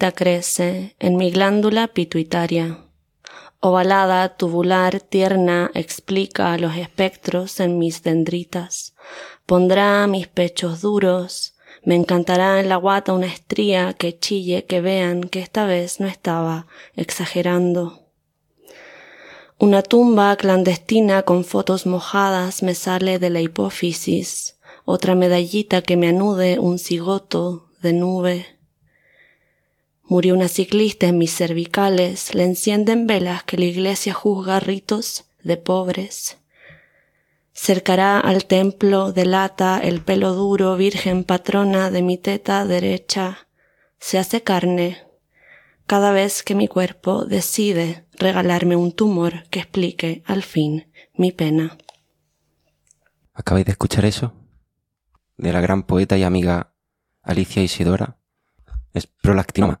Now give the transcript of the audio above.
semillita crece en mi glándula pituitaria. Ovalada, tubular, tierna, explica los espectros en mis dendritas. Pondrá mis pechos duros, me encantará en la guata una estría que chille, que vean que esta vez no estaba exagerando. Una tumba clandestina con fotos mojadas me sale de la hipófisis, otra medallita que me anude un cigoto de nube. Murió una ciclista en mis cervicales, le encienden velas que la iglesia juzga ritos de pobres. Cercará al templo de lata el pelo duro, virgen patrona de mi teta derecha, se hace carne cada vez que mi cuerpo decide regalarme un tumor que explique al fin mi pena. ¿Acabáis de escuchar eso? De la gran poeta y amiga Alicia Isidora. Es prolactinoma.